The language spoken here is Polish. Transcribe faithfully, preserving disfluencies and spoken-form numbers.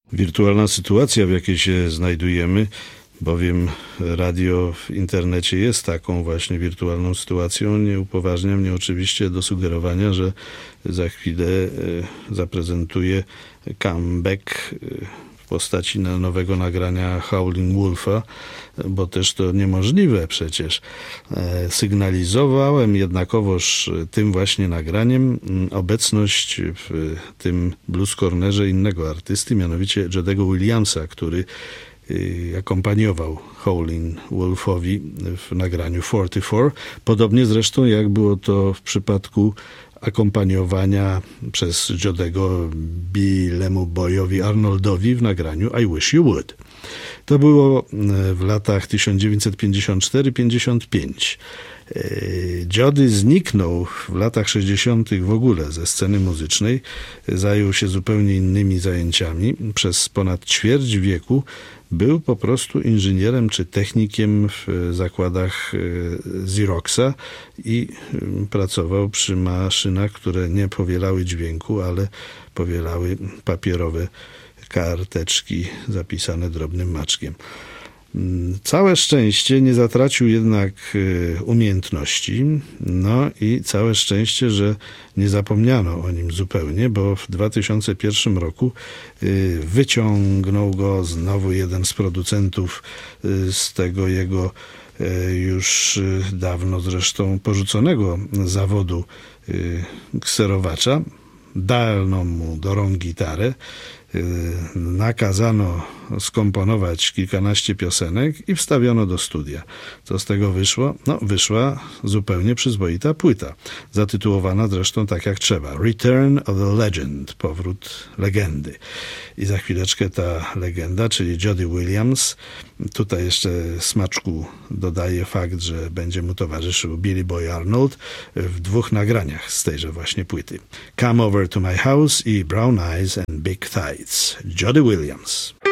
Wirtualna sytuacja, w jakiej się znajdujemy, bowiem radio w internecie jest taką właśnie wirtualną sytuacją. Nie upoważnia mnie oczywiście do sugerowania, że za chwilę zaprezentuję comeback w postaci nowego nagrania Howlin' Wolfa, bo też to niemożliwe przecież. Sygnalizowałem jednakowoż tym właśnie nagraniem obecność w tym blues cornerze innego artysty, mianowicie Jodego Williamsa, który akompaniował Howlin' Wolfowi w nagraniu czterdzieści cztery. Podobnie zresztą jak było to w przypadku akompaniowania przez Jodego Billemu Boyowi Arnoldowi w nagraniu I Wish You Would. To było w latach tysiąc dziewięćset pięćdziesiąt cztery pięćdziesiąt pięć. Jody zniknął w latach sześćdziesiątych w ogóle ze sceny muzycznej. Zajął się zupełnie innymi zajęciami. Przez ponad ćwierć wieku był po prostu inżynierem czy technikiem w zakładach Xeroxa i pracował przy maszynach, które nie powielały dźwięku, ale powielały papierowe karteczki zapisane drobnym maczkiem. Całe szczęście nie zatracił jednak umiejętności, no i całe szczęście, że nie zapomniano o nim zupełnie, bo w dwa tysiące pierwszym roku wyciągnął go znowu jeden z producentów z tego jego już dawno zresztą porzuconego zawodu kserowacza. Dano mu do rąk gitarę, nakazano skomponować kilkanaście piosenek i wstawiono do studia. Co z tego wyszło? No, wyszła zupełnie przyzwoita płyta, zatytułowana zresztą tak jak trzeba. Return of the Legend, powrót legendy. I za chwileczkę ta legenda, czyli Jody Williams, tutaj jeszcze smaczku dodaje fakt, że będzie mu towarzyszył Billy Boy Arnold w dwóch nagraniach z tejże właśnie płyty. Come Over to My House i Brown Eyes and Big Thighs. Jody Williams.